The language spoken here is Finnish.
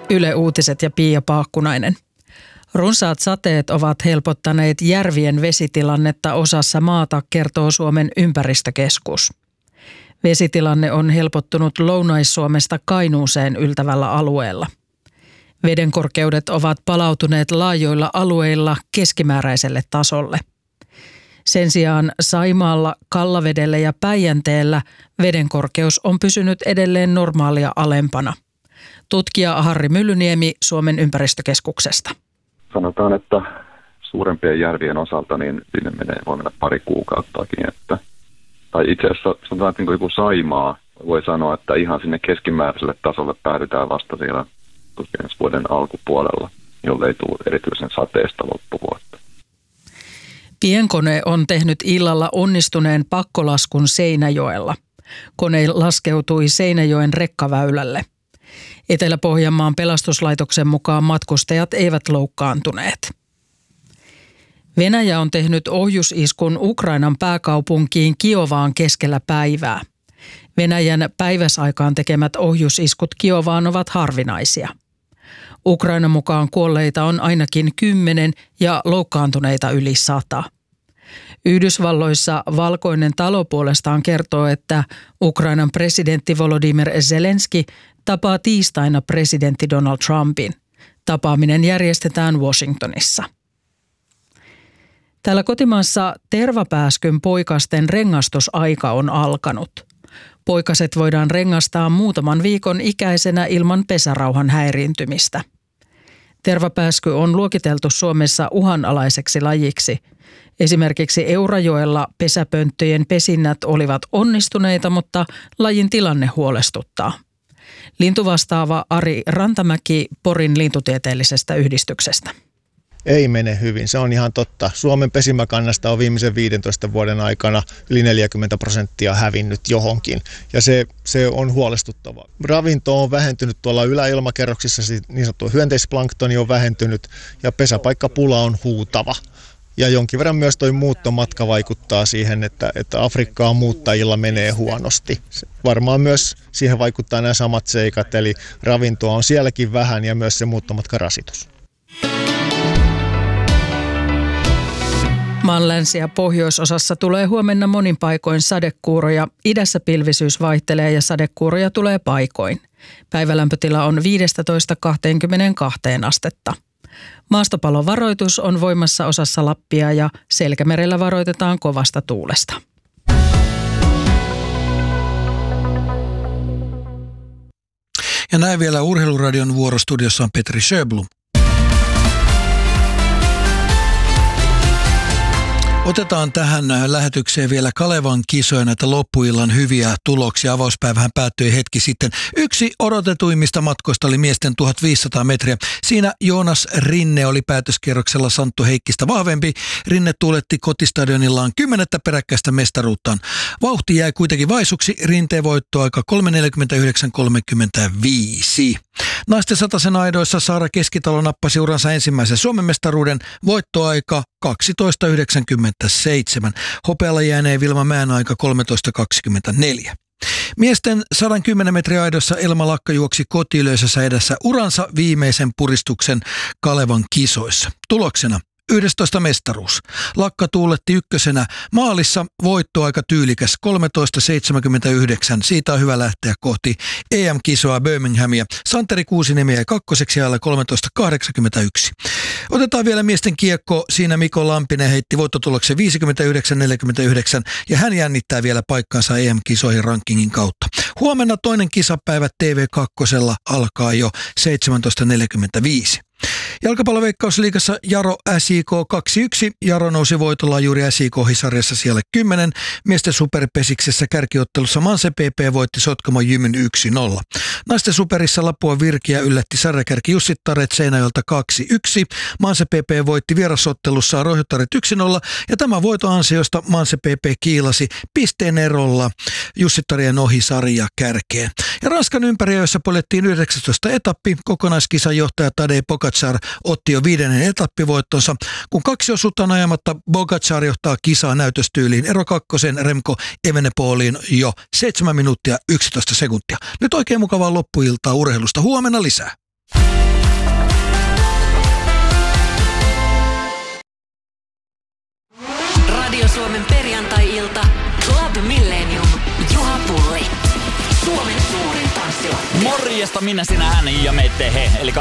Yle Uutiset ja Pia Paakkunainen. Runsaat sateet ovat helpottaneet järvien vesitilannetta osassa maata, kertoo Suomen ympäristökeskus. Vesitilanne on helpottunut Lounais-Suomesta Kainuuseen yltävällä alueella. Vedenkorkeudet ovat palautuneet laajoilla alueilla keskimääräiselle tasolle. Sen sijaan Saimaalla, Kallavedellä ja Päijänteellä vedenkorkeus on pysynyt edelleen normaalia alempana. Tutkija Harri Myllyniemi Suomen ympäristökeskuksesta. Sanotaan, että suurempien järvien osalta niin sinne voi mennä pari kuukauttakin. Tai itse asiassa sanotaan, että niin kuin Saimaa voi sanoa, että ihan sinne keskimääräiselle tasolle päädytään vasta siellä vuoden alkupuolella, jollei tule erityisen sateesta loppuvuotta. Pienkone on tehnyt illalla onnistuneen pakkolaskun Seinäjoella. Kone laskeutui Seinäjoen rekkaväylälle. Etelä-Pohjanmaan pelastuslaitoksen mukaan matkustajat eivät loukkaantuneet. Venäjä on tehnyt ohjusiskun Ukrainan pääkaupunkiin Kiovaan keskellä päivää. Venäjän päiväsaikaan tekemät ohjusiskut Kiovaan ovat harvinaisia. Ukrainan mukaan kuolleita on ainakin 10 ja loukkaantuneita yli 100. Yhdysvalloissa Valkoinen talo puolestaan kertoo, että Ukrainan presidentti Volodymyr Zelenski tapaa tiistaina presidentti Donald Trumpin. Tapaaminen järjestetään Washingtonissa. Täällä kotimaassa tervapääskyn poikasten rengastusaika on alkanut. Poikaset voidaan rengastaa muutaman viikon ikäisenä ilman pesärauhan häiriintymistä. Tervapääsky on luokiteltu Suomessa uhanalaiseksi lajiksi. Esimerkiksi Eurajoella pesäpönttöjen pesinnät olivat onnistuneita, mutta lajin tilanne huolestuttaa. Lintuvastaava Ari Rantamäki Porin lintutieteellisestä yhdistyksestä. Ei mene hyvin, se on ihan totta. Suomen pesimäkannasta on viimeisen 15 vuoden aikana yli 40% hävinnyt johonkin, ja se on huolestuttavaa. Ravinto on vähentynyt tuolla yläilmakerroksissa, niin sanottu hyönteisplanktoni on vähentynyt, ja pesäpaikkapula on huutava. Ja jonkin verran myös tuo muuttomatka vaikuttaa siihen, että Afrikkaan muuttajilla menee huonosti. Varmaan myös siihen vaikuttaa nämä samat seikat, eli ravintoa on sielläkin vähän ja myös se muuttomatkarasitus. Maan länsi- ja pohjoisosassa tulee huomenna monin paikoin sadekuuroja. Idässä pilvisyys vaihtelee ja sadekuuroja tulee paikoin. Päivälämpötila on 15–22 astetta. Maastopalovaroitus on voimassa osassa Lappia ja Selkämerellä varoitetaan kovasta tuulesta. Ja näin vielä Urheiluradion vuorostudiossa on Petri Sjöblom. Otetaan tähän lähetykseen vielä Kalevan kisoja, näitä loppuillan hyviä tuloksia. Avauspäivähän päättyi hetki sitten. Yksi odotetuimmista matkoista oli miesten 1500 metriä. Siinä Joonas Rinne oli päätöskierroksella Santtu Heikkistä vahvempi. Rinne tuuletti kotistadionillaan 10. peräkkäistä mestaruuttaan. Vauhti jäi kuitenkin vaisuksi. Rinteen voittoaika 3.49.35. Naisten satasen aidoissa Saara Keskitalo nappasi uransa ensimmäisen Suomen mestaruuden, voittoaika 12.97. Hopealla jääneen Vilma Mäen aika 13.24. Miesten 110 metriä aidossa Elma Lakka juoksi kotiyleisössä edessä uransa viimeisen puristuksen Kalevan kisoissa. Tuloksena 11 mestaruus. Lakka tuuletti ykkösenä maalissa, voittoaika tyylikäs 13.79. Siitä on hyvä lähteä kohti EM-kisoa Birminghamia. Santeri Kuusinemi jäi kakkoseksi ajalla 13.81. Otetaan vielä miesten kiekko. Siinä Mikko Lampinen heitti voittotuloksen 59.49 ja hän jännittää vielä paikkansa EM-kisoihin rankingin kautta. Huomenna toinen kisapäivä TV2 alkaa jo 17.45. Jalkapalloveikkausliigassa Jaro SJK 2-1. Jaro nousi voitolla juuri SJK-sarjassa siellä 10. Miesten superpesiksessä kärkiottelussa Manse PP voitti Sotkamo Jymyn 1-0. Naisten superissa Lapua Virkiä yllätti sarjakärki Jussittaret Seinäjoelta 2-1. Manse PP voitti vierasottelussa Rohjottaret 1-0 ja tämän voiton ansiosta Manse PP kiilasi pisteen erolla Jussittarien ohi sarja kärkeen. Ja Ranskan ympäriöissä poljettiin 19 etappi. Kokonaiskisan johtaja Tadej Pogačar otti jo 5. etappivoittonsa. Kun 2 osuutta on ajamatta, Pogačar johtaa kisaa näytöstyyliin ero 2 Remco Evenepoeliin jo 7 minuuttia 11 sekuntia. Nyt oikein mukavaa loppuiltaa urheilusta. Huomenna lisää. Radio Suomen perjantai-ilta Club Millennium. Juha Pulli. Suomen suurin tanssila. Morjesta, minä, sinä, hän ja me, te, he. Eli